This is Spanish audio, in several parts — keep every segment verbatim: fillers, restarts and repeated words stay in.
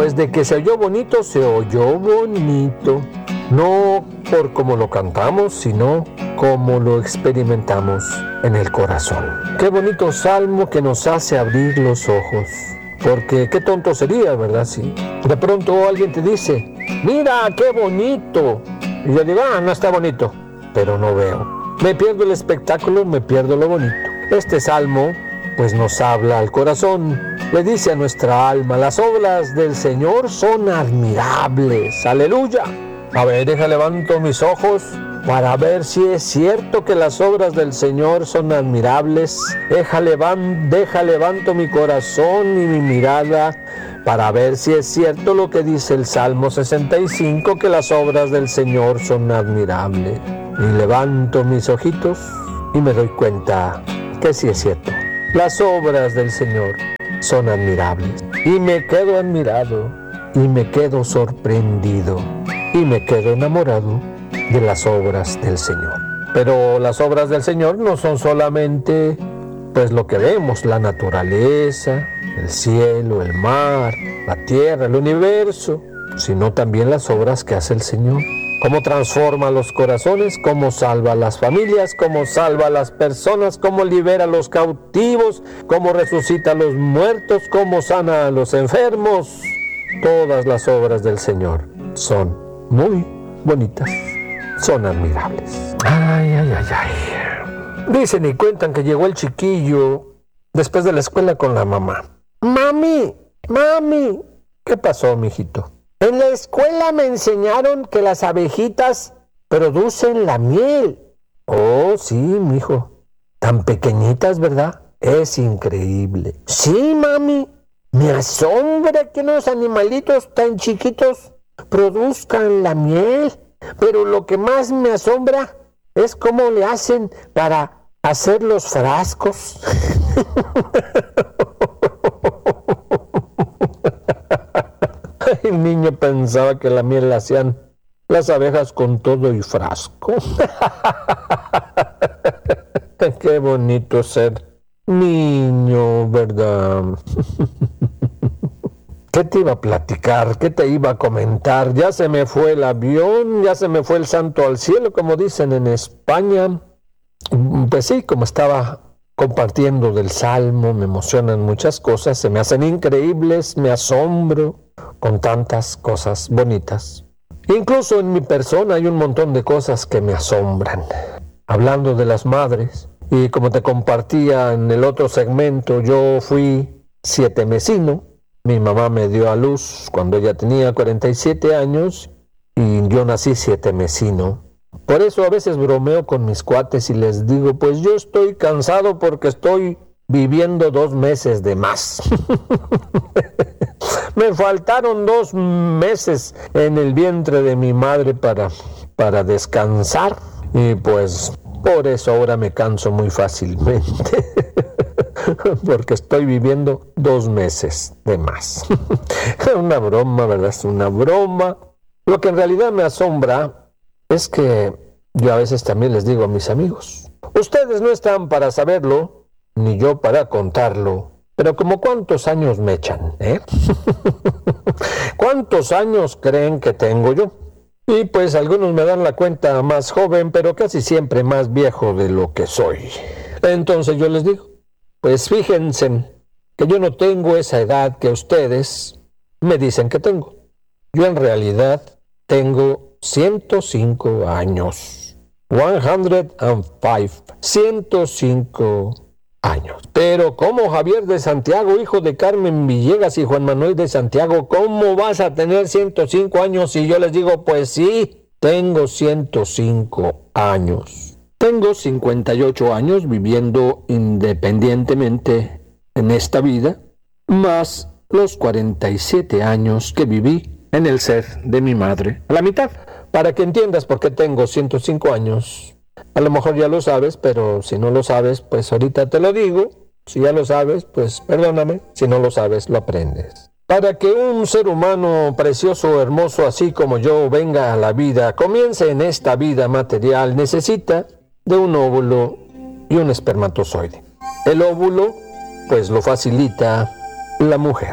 Pues de que se oyó bonito, se oyó bonito. No por cómo lo cantamos, sino como lo experimentamos en el corazón. Qué bonito salmo que nos hace abrir los ojos. Porque qué tonto sería, ¿verdad? Si de pronto alguien te dice, mira, qué bonito. Y yo digo, ah, no está bonito, pero no veo. Me pierdo el espectáculo, me pierdo lo bonito. Este salmo, pues nos habla al corazón. Le dice a nuestra alma, las obras del Señor son admirables. ¡Aleluya! A ver, deja levanto mis ojos para ver si es cierto que las obras del Señor son admirables. Deja, levan, deja levanto mi corazón y mi mirada para ver si es cierto lo que dice el Salmo sesenta y cinco, que las obras del Señor son admirables. Y levanto mis ojitos y me doy cuenta que sí es cierto. Las obras del Señor son admirables. Y me quedo admirado, y me quedo sorprendido, y me quedo enamorado de las obras del Señor. Pero las obras del Señor no son solamente pues lo que vemos, la naturaleza, el cielo, el mar, la tierra, el universo, sino también las obras que hace el Señor. Cómo transforma los corazones, cómo salva a las familias, cómo salva a las personas, cómo libera a los cautivos, cómo resucita a los muertos, cómo sana a los enfermos. Todas las obras del Señor son muy bonitas, son admirables. Ay, ay, ay, ay. Dicen y cuentan que llegó el chiquillo después de la escuela con la mamá. Mami, mami. ¿Qué pasó, mijito? En la escuela me enseñaron que las abejitas producen la miel. Oh, sí, mijo. Tan pequeñitas, ¿verdad? Es increíble. Sí, mami. Me asombra que unos animalitos tan chiquitos produzcan la miel. Pero lo que más me asombra es cómo le hacen para hacer los frascos. El niño pensaba que la miel la hacían las abejas con todo y frasco. Qué bonito ser niño, ¿verdad? ¿Qué te iba a platicar? ¿Qué te iba a comentar? Ya se me fue el avión, ya se me fue el santo al cielo, como dicen en España. Pues sí, como estaba compartiendo del Salmo, me emocionan muchas cosas, se me hacen increíbles, me asombro con tantas cosas bonitas. Incluso en mi persona hay un montón de cosas que me asombran. Hablando de las madres, y como te compartía en el otro segmento, yo fui siete mesino. Mi mamá me dio a luz cuando ella tenía cuarenta y siete años y yo nací siete mesino. Por eso a veces bromeo con mis cuates y les digo, pues yo estoy cansado porque estoy viviendo dos meses de más. Me faltaron dos meses en el vientre de mi madre para, para descansar y pues por eso ahora me canso muy fácilmente. Porque estoy viviendo dos meses de más. Una broma, ¿verdad? Es una broma. Lo que en realidad me asombra es que yo a veces también les digo a mis amigos, ustedes no están para saberlo, ni yo para contarlo, pero como cuántos años me echan, ¿eh? ¿Cuántos años creen que tengo yo? Y pues algunos me dan la cuenta más joven, pero casi siempre más viejo de lo que soy. Entonces yo les digo, pues fíjense que yo no tengo esa edad que ustedes me dicen que tengo. Yo en realidad tengo ciento cinco años. ciento cinco. ciento cinco años. Pero ¿cómo, Javier de Santiago, hijo de Carmen Villegas y Juan Manuel de Santiago, cómo vas a tener ciento cinco años? Y yo les digo, pues sí, tengo ciento cinco años. Tengo cincuenta y ocho años viviendo independientemente en esta vida, más los cuarenta y siete años que viví en el ser de mi madre, a la mitad. Para que entiendas por qué tengo ciento cinco años, a lo mejor ya lo sabes, pero si no lo sabes, pues ahorita te lo digo. Si ya lo sabes, pues perdóname, si no lo sabes, lo aprendes. Para que un ser humano precioso, hermoso, así como yo, venga a la vida, comience en esta vida material, necesita de un óvulo y un espermatozoide. El óvulo, pues lo facilita la mujer.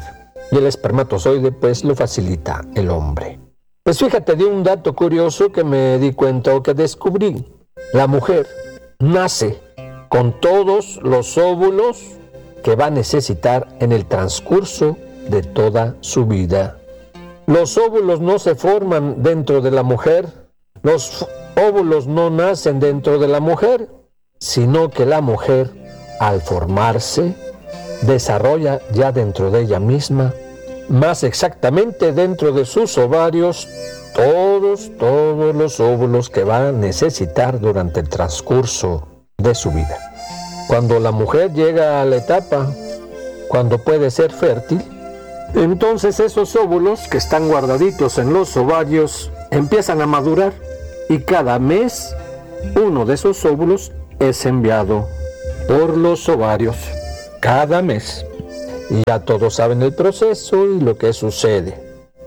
y el espermatozoide pues lo facilita el hombre. Pues fíjate de un dato curioso que me di cuenta o que descubrí. La mujer nace con todos los óvulos que va a necesitar en el transcurso de toda su vida. Los óvulos no se forman dentro de la mujer, los óvulos no nacen dentro de la mujer, sino que la mujer, al formarse, desarrolla ya dentro de ella misma, más exactamente dentro de sus ovarios, todos, todos los óvulos que va a necesitar durante el transcurso de su vida. Cuando la mujer llega a la etapa, cuando puede ser fértil, entonces esos óvulos que están guardaditos en los ovarios empiezan a madurar y cada mes uno de esos óvulos es enviado por los ovarios. Cada mes. Y ya todos saben el proceso y lo que sucede.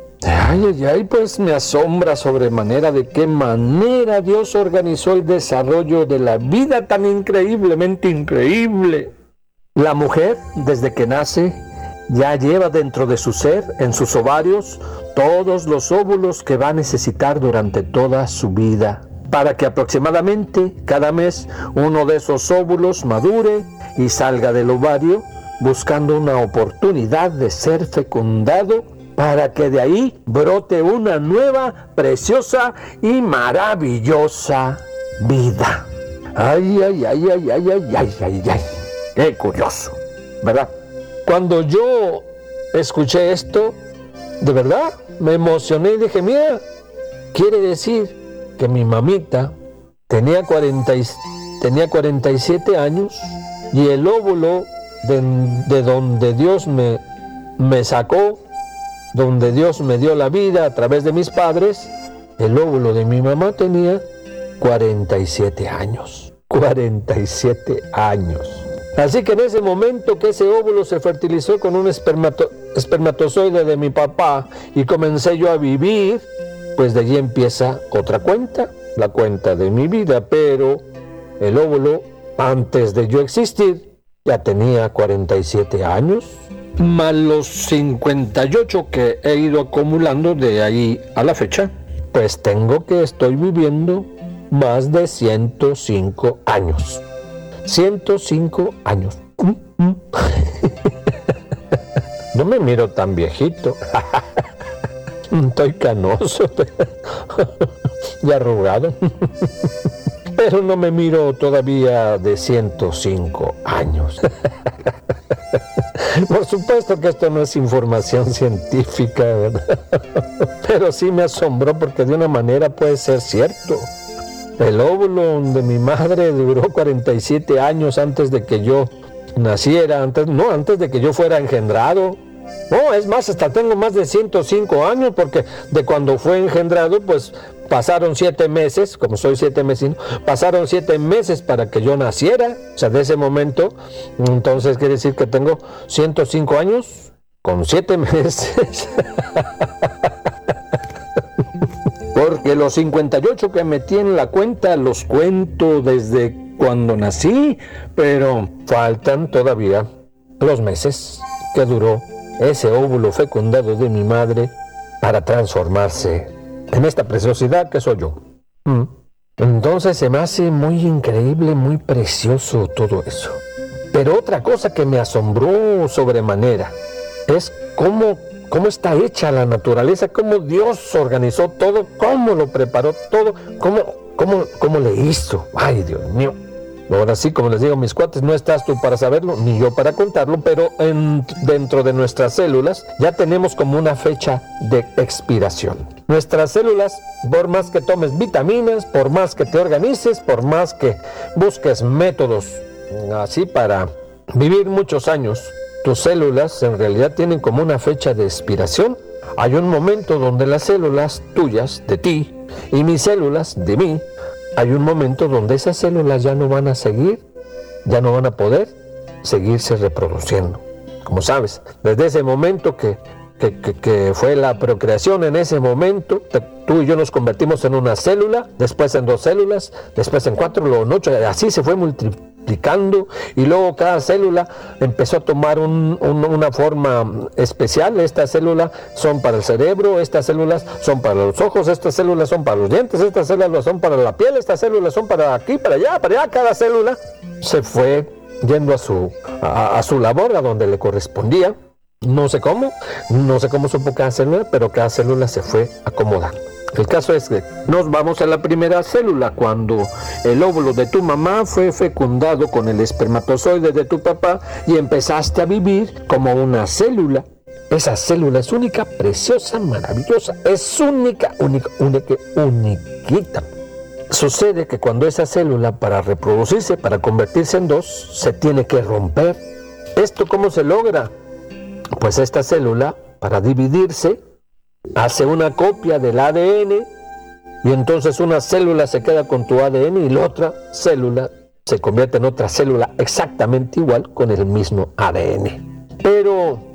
Ay, ay, ay, pues me asombra sobremanera de qué manera Dios organizó el desarrollo de la vida tan increíblemente increíble. La mujer, desde que nace, ya lleva dentro de su ser, en sus ovarios, todos los óvulos que va a necesitar durante toda su vida, para que aproximadamente cada mes uno de esos óvulos madure y salga del ovario, buscando una oportunidad de ser fecundado, para que de ahí brote una nueva, preciosa y maravillosa vida. Ay, ay, ay, ay, ay, ay, ay, ay, ay. Qué curioso, ¿verdad? Cuando yo escuché esto, de verdad, me emocioné y dije, mira, quiere decir que mi mamita tenía, cuarenta, tenía cuarenta y siete años y el óvulo de, de donde Dios me, me sacó, donde Dios me dio la vida a través de mis padres, el óvulo de mi mamá tenía cuarenta y siete años. cuarenta y siete años. Así que en ese momento que ese óvulo se fertilizó con un espermato, espermatozoide de mi papá y comencé yo a vivir, pues de allí empieza otra cuenta, la cuenta de mi vida. Pero el óvulo, antes de yo existir, ya tenía cuarenta y siete años, más los cincuenta y ocho que he ido acumulando de ahí a la fecha, pues tengo que estoy viviendo más de ciento cinco años. ciento cinco años. No me miro tan viejito. Estoy canoso y arrugado. Pero no me miro todavía de ciento cinco años. Por supuesto que esto no es información científica, ¿verdad? Pero sí me asombró porque de una manera puede ser cierto. El óvulo de mi madre duró cuarenta y siete años antes de que yo naciera, antes, no, antes de que yo fuera engendrado. No, es más, hasta tengo más de ciento cinco años porque de cuando fue engendrado, pues pasaron siete meses, como soy siete mesino, pasaron siete meses para que yo naciera. O sea, de ese momento, entonces quiere decir que tengo ciento cinco años con siete meses. Porque los cincuenta y ocho que metí en la cuenta los cuento desde cuando nací, pero faltan todavía los meses que duró ese óvulo fecundado de mi madre para transformarse en esta preciosidad que soy yo. ¿Mm? Entonces se me hace muy increíble, muy precioso todo eso. Pero otra cosa que me asombró sobremanera es cómo, cómo está hecha la naturaleza, cómo Dios organizó todo, cómo lo preparó todo, cómo, cómo, cómo le hizo. Ay, Dios mío. Ahora sí, como les digo, mis cuates, no estás tú para saberlo, ni yo para contarlo, pero en, dentro de nuestras células ya tenemos como una fecha de expiración. Nuestras células, por más que tomes vitaminas, por más que te organices, por más que busques métodos así para vivir muchos años, tus células en realidad tienen como una fecha de expiración. Hay un momento donde las células tuyas, de ti, y mis células, de mí, hay un momento donde esas células ya no van a seguir, ya no van a poder seguirse reproduciendo. Como sabes, desde ese momento que, que, que, que fue la procreación, en ese momento, te, tú y yo nos convertimos en una célula, después en dos células, después en cuatro, luego en ocho, así se fue multi, multiplicando, y luego cada célula empezó a tomar un, un, una forma especial. Estas células son para el cerebro, estas células son para los ojos, estas células son para los dientes, estas células son para la piel, estas células son para aquí, para allá, para allá. Cada célula se fue yendo a su, a, a su labor, a donde le correspondía. No sé cómo, no sé cómo supo cada célula, pero cada célula se fue acomodando. El caso es que nos vamos a la primera célula, cuando el óvulo de tu mamá fue fecundado con el espermatozoide de tu papá y empezaste a vivir como una célula. Esa célula es única, preciosa, maravillosa, es única, única, única, uniquita. Sucede que cuando esa célula, para reproducirse, para convertirse en dos, se tiene que romper. ¿Esto cómo se logra? Pues esta célula, para dividirse, hace una copia del A D N, y entonces una célula se queda con tu A D N y la otra célula se convierte en otra célula exactamente igual con el mismo A D N. Pero